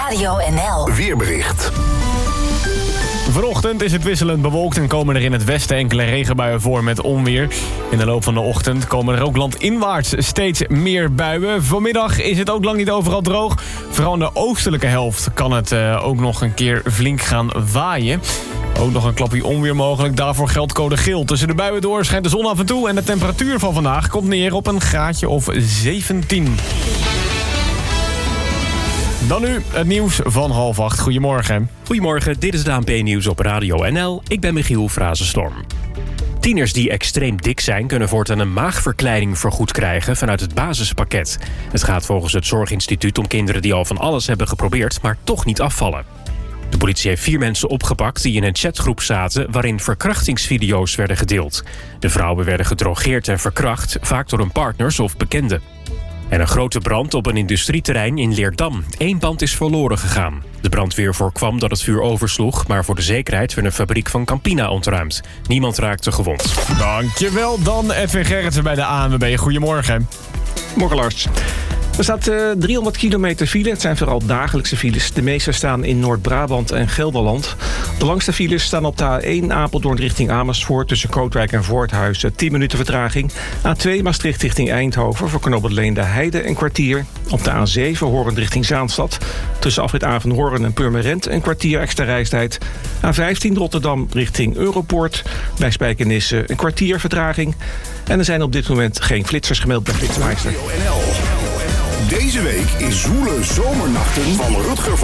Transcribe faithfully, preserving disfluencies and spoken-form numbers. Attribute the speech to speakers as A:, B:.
A: Radio N L
B: Weerbericht.
C: Vanochtend is het wisselend bewolkt en komen er in het westen enkele regenbuien voor met onweer. In de loop van de ochtend komen er ook landinwaarts steeds meer buien. Vanmiddag is het ook lang niet overal droog. Vooral in de oostelijke helft kan het uh, ook nog een keer flink gaan waaien. Ook nog een klapje onweer mogelijk. Daarvoor geldt code geel. Tussen de buien door schijnt de zon af en toe. En de temperatuur van vandaag komt neer op een graadje of zeventien. Dan nu het nieuws van half acht. Goedemorgen.
D: Goedemorgen, dit is het A N P-nieuws op Radio N L. Ik ben Michiel Frazenstorm. Tieners die extreem dik zijn kunnen voortaan een maagverkleining vergoed krijgen vanuit het basispakket. Het gaat volgens het Zorginstituut om kinderen die al van alles hebben geprobeerd, maar toch niet afvallen. De politie heeft vier mensen opgepakt die in een chatgroep zaten waarin verkrachtingsvideo's werden gedeeld. De vrouwen werden gedrogeerd en verkracht, vaak door hun partners of bekenden. En een grote brand op een industrieterrein in Leerdam. Eén band is verloren gegaan. De brandweer voorkwam dat het vuur oversloeg, maar voor de zekerheid werd een fabriek van Campina ontruimd. Niemand raakte gewond.
C: Dankjewel dan, Edwin Gerritsen bij de A N W B. Goedemorgen.
E: Morgen, Lars. Er staat uh, driehonderd kilometer file. Het zijn vooral dagelijkse files. De meeste staan in Noord-Brabant en Gelderland. De langste files staan op de A één Apeldoorn richting Amersfoort... tussen Kootwijk en Voorthuizen. tien minuten vertraging. A twee Maastricht richting Eindhoven voor knooppunt Leende Heide een kwartier. Op de A zeven Horend richting Zaanstad. Tussen afrit Avenhoorn en Purmerend een kwartier extra reistijd. A vijftien Rotterdam richting Europoort. Bij Spijkenisse een kwartier vertraging. En er zijn op dit moment geen flitsers gemeld bij Flitsmeister.
B: Deze week is Zwoele Zomernachten van Rutger